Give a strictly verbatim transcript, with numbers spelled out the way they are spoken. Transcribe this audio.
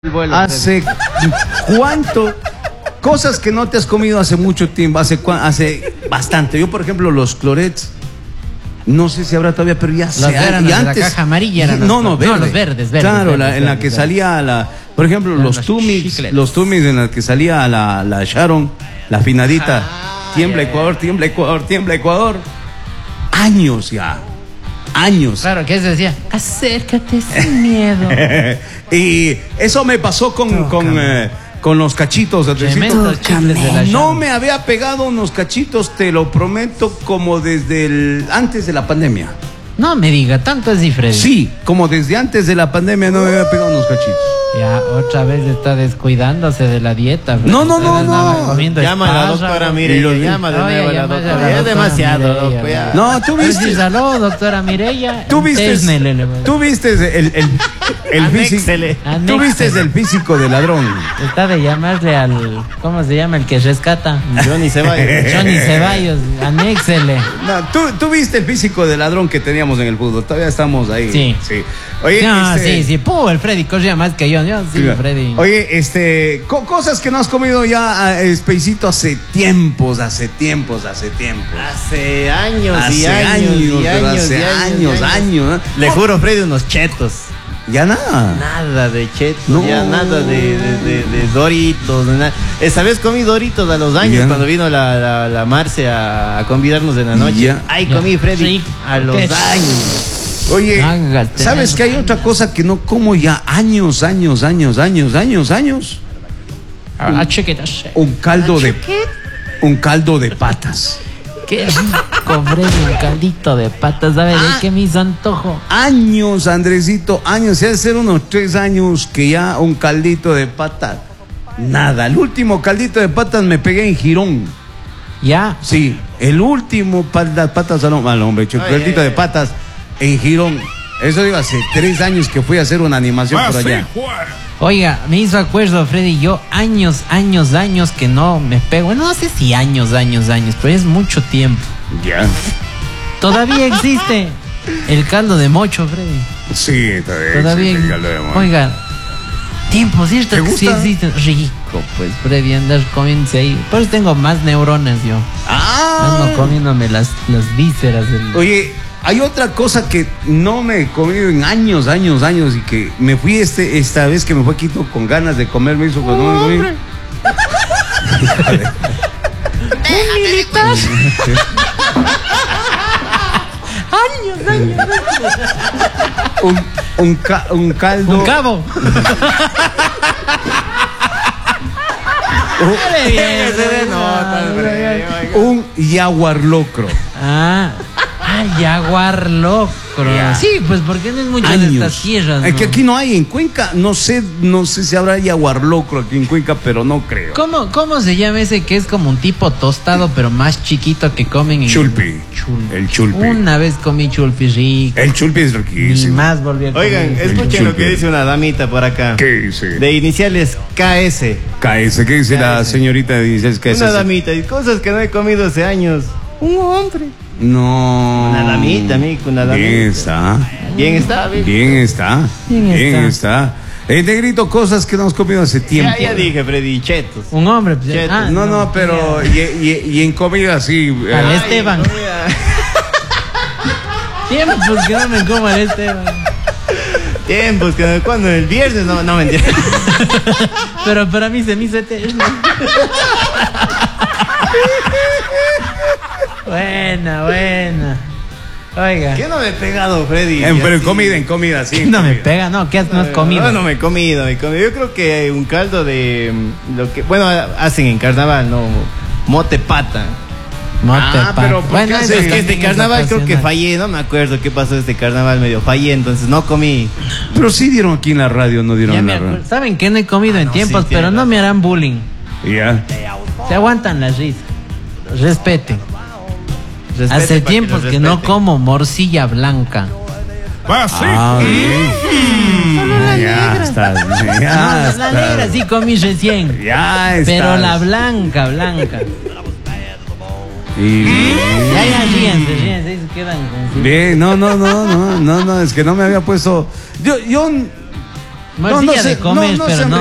Vuelo, ¿Hace cuánto? Cosas que no te has comido hace mucho tiempo, hace, hace bastante. Yo, por ejemplo, los clorets, no sé si habrá todavía, pero ya los sé. eran Y los antes, de la caja amarilla eran no, los, no, verde. no, los verdes, verdes. Claro, verdes, la, verdes, en la verdes, que verdes. salía la, por ejemplo, Eran los los tumis, chicletes. los tumis en la que salía la, la Sharon, la finadita. Ah, tiembla ya, Ecuador, tiembla Ecuador, tiembla Ecuador. Años ya. Años. Claro, que se decía, acércate sin miedo. Y eso me pasó con, con, eh, con los cachitos. Tremendos chicles de la No Sharon. me había pegado unos cachitos, te lo prometo, como desde el, antes de la pandemia. No me diga, tanto así, Freddy. Sí, como desde antes de la pandemia no me había pegado unos cachitos. Ya, otra vez está descuidándose de la dieta. Freddy. No, no, no, Ustedes andaban no. comiendo Llama a la espárragos. doctora Mireya, llama de Oye, nuevo a la llama a la doctora. Es doctora demasiado, Mireya, loco, ya. No, tú viste. Precisalo, doctora Mireya. Tú viste, Téznele, le voy a- tú viste el, el, el físico. Anéxele. Tú viste el físico del ladrón. Está de llamarle al... ¿Cómo se llama? El que rescata. Johnny Ceballos. Johnny Ceballos. Anéxele. No, tú, tú viste el físico del ladrón que teníamos en el fútbol. Todavía estamos ahí. Sí. sí. Oye, No, este, sí, sí. Puh, el Freddy corría más que yo. Yo sí, Freddy. Oye, este, co- cosas que no has comido ya, eh, Espacito, hace tiempos, hace tiempos, hace tiempos. Hace años y Hace años, años, y pero años, hace y años, años, años, ¿eh? Le juro, Freddy, unos chetos. Ya nada. Nada de chetos, No. ya nada de, de, de, de Doritos. de nada. Esa vez comí Doritos a los años Ya. cuando vino la, la, la Marce a, a convidarnos en la noche. Ya. Ahí Ya. comí, Freddy, Sí. a los ¿Qué? años. Oye, Hágate. ¿sabes que hay otra cosa que no como ya años, años, años, años, años, años? Ah, chiquita. Un caldo de, un caldo de patas. Qué rico, Freddy, un caldito de patas. ¿Sabes Ah. de qué me hizo antojo? Años, Andresito, años. Se hace unos tres años que ya un caldito de patas. Nada. El último caldito de patas me pegué en Girón. Ya. Sí, el último pa- las patas al, al hombre, el Ay, caldito ay, de ay. patas en Girón. Eso digo, hace tres años que fui a hacer una animación por allá. Oiga, me hizo acuerdo, Freddy. Yo años, años, años que no me pego. Bueno, no sé si años, años, años, pero es mucho tiempo. Ya. Todavía existe el caldo de mocho, Freddy. Sí, todavía. Todavía existe el existe. caldo de mocho. Oiga, tiempo, ¿cierto? ¿Te Que sí gusta? existe. Rico, pues, Freddy, andar comiéndose ahí. Por eso tengo más neuronas yo. Ah. Ando comiéndome las, las vísceras del... Oye, hay otra cosa que no me he comido en años, años, años y que me fui este esta vez que me fue a Quito con ganas de comerme eso que no me comí. Años, años, Un, un, ca- un caldo. Un cabo. Dale bien, Se denota, Freddy, oiga. Un yaguarlocro. Ah, ah, jaguar locro. Sí, pues porque no es mucho de estas tierras. Es que ¿no? aquí no hay en Cuenca, no sé, no sé si habrá yaguarlocro aquí en Cuenca, pero no creo. ¿Cómo, ¿Cómo se llama ese que es como un tipo tostado pero más chiquito que comen en Chulpi. Chulpi. El chulpi. Una vez comí chulpi rico. El chulpi es Y riquísimo. más volví a comer. Oigan, escuchen lo que dice una damita por acá. ¿Qué dice? De iniciales K S. K S, ¿qué dice la K S. señorita? Dice que Una damita y cosas que no he comido hace años. Un hombre. No. Una damita, mico, una damita. Bien está. Bien está, bien. Bien está. Bien Bien está. está. Eh, negrito, cosas que no has comido hace tiempo. Ya, ya dije, Freddy, chetos. Un hombre. pues, Chetos. ah, No, no, pero y, y- y en comida sí. eh, Al Esteban. comida. Tiempos que no me como al Esteban. Tiempos, que cuando el viernes, no, no mentira. Pero para mí se me hizo eterno. Buena, buena. Oiga. ¿Qué no me he pegado, Freddy? en, pero en Así. comida, en comida, sí. en No me comida. pega, no, ¿qué has, no has comido? No, no me he comido, me he comido. Yo creo que un caldo de mm, lo que, bueno, hacen en carnaval, no, mote pata. Mote, Ah, pa- pero ¿por qué bueno, haces eso Es que este también es carnaval creo que ocasional. fallé, no me acuerdo qué pasó este carnaval, medio fallé, entonces no comí. Pero sí dieron aquí en la radio, no dieron Ya en me la acuerdo. radio. ¿Saben qué no he comido en no, tiempos? sí, tiene pero no razón. me harán bullying. Ya. Se aguantan la risa. Respeten. Respete Hace para que tiempos los que no respeten. como morcilla blanca. Ah, bien. Ya está. Ya No, la está. negra sí comí recién. Ya está. Pero la blanca, blanca. Y... Ya, ya, ríense, ríense, ahí se quedan con... Bien, no, no, no, no, no, no, es que no me había puesto. Yo, yo Morcilla sé, de comer, no pero sean no.